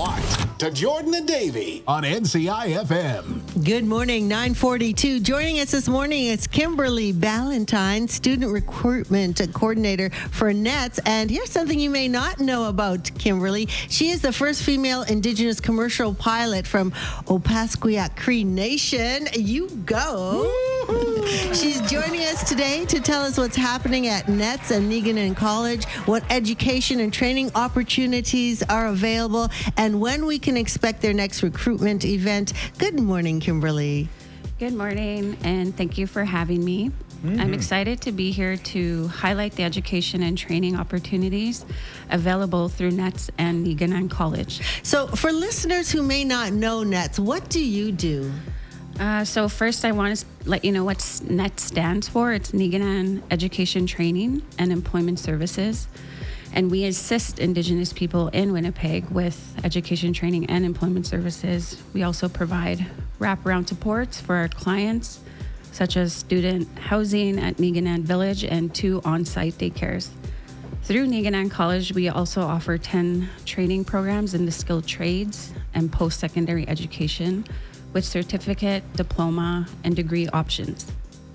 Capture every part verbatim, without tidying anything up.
locked to Jordan and Davey on N C I F M. Good morning, nine forty-two. Joining us this morning is Kimberly Ballantyne, Student Recruitment Coordinator for NETS. And here's something you may not know about Kimberly. She is the first female Indigenous commercial pilot from Opaskwayak Cree Nation. You go. She's joining us today to tell us what's happening at NETS and Nigunan College, what education and training opportunities are available, and when we can expect their next recruitment event. Good morning, Kimberly. Good morning, and thank you for having me. Mm-hmm. I'm excited to be here to highlight the education and training opportunities available through NETS and Nigunan College. So for listeners who may not know NETS, what do you do? Uh, so first, I want to let you know what NETS stands for. It's Nigunan Education Training and Employment Services. And we assist Indigenous people in Winnipeg with education, training, and employment services. We also provide wraparound supports for our clients, such as student housing at Nigunan Village and two on-site daycares. Through Nigunan College, we also offer ten training programs in the skilled trades and post-secondary education with certificate, diploma, and degree options.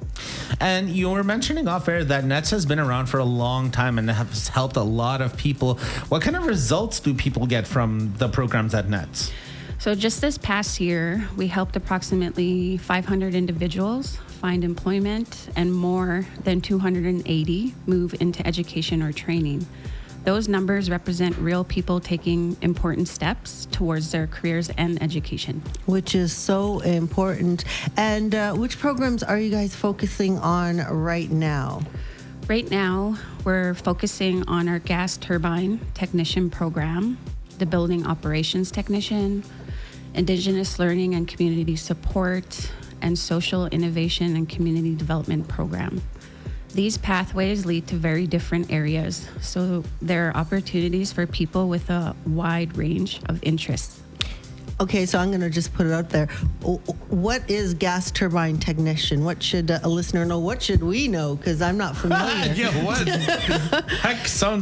And you were mentioning off air that NETS has been around for a long time and has helped a lot of people. What kind of results do people get from the programs at NETS? So just this past year, we helped approximately five hundred individuals find employment and more than two hundred eighty move into education or training. Those numbers represent real people taking important steps towards their careers and education. Which is so important. And uh, which programs are you guys focusing on right now? Right now, we're focusing on our gas turbine technician program, the building operations technician, Indigenous learning and community support, and social innovation and community development program. These pathways lead to very different areas, so there are opportunities for people with a wide range of interests. Okay, so I'm going to just put it out there. What is gas turbine technician? What should a listener know? What should we know? Because I'm not familiar. Yeah, what? Heck, sounds